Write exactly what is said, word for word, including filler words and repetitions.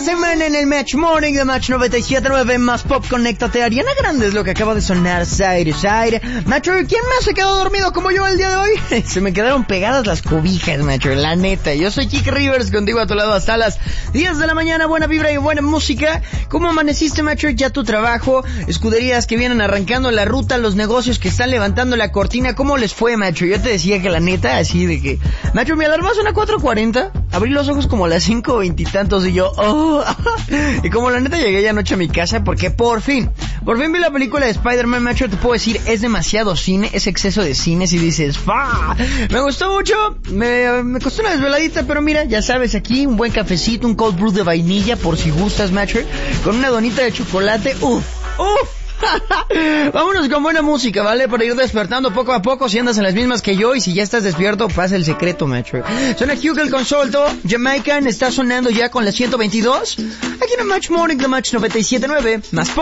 semana en el Match Morning de Match noventa y siete punto nueve más Pop. Conéctate. Ariana Grande es lo que acaba de sonar. Side Side. Macho, ¿quién más se quedó dormido como yo el día de hoy? Se me quedaron pegadas las cobijas, macho, la neta. Yo soy Kike Rivers, contigo a tu lado hasta las diez de la mañana. Buena vibra y buena música. ¿Cómo amaneciste, macho? Ya tu trabajo, escuderías que vienen arrancando la ruta, los negocios que están levantando la cortina. ¿Cómo les fue, macho? Yo te decía que la neta, así de que... Macho, mi alarma suena a cuatro cuarenta. Abrí los ojos como a las cinco veintitantos y yo... Oh. Y como la neta llegué ya anoche a mi casa porque por fin, por fin vi la película de Spider-Man, macho. Te puedo decir, es demasiado cine, es exceso de cines y dices... ¡Fa! Me gustó mucho, me, me costó una desveladita, pero mira, ya sabes, aquí un buen cafecito, un cold brew de vainilla por si gustas, macho, con una donita de chocolate. ¡Uf! ¡Uf! Vámonos con buena música, ¿vale? Para ir despertando poco a poco. Si andas en las mismas que yo y si ya estás despierto, pasa el secreto, macho. Suena Hugh el Consolto, Jamaican está sonando ya con la ciento veintidós. Aquí en el Match Morning de Match noventa y siete punto nueve más Pop.